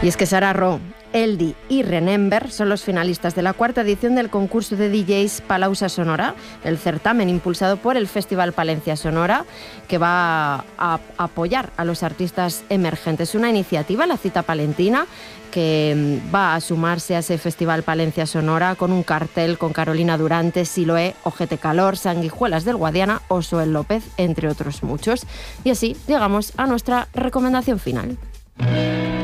Y es que Sara Ro, Eldi y Remember son los finalistas de la 4ª edición del concurso de DJs Palauza Sonora, el certamen impulsado por el Festival Palencia Sonora, que va a apoyar a los artistas emergentes. Una iniciativa, la Cita Palentina, que va a sumarse a ese Festival Palencia Sonora con un cartel con Carolina Durante, Siloé, Ojete Calor, Sanguijuelas del Guadiana o Soel López, entre otros muchos. Y así llegamos a nuestra recomendación final.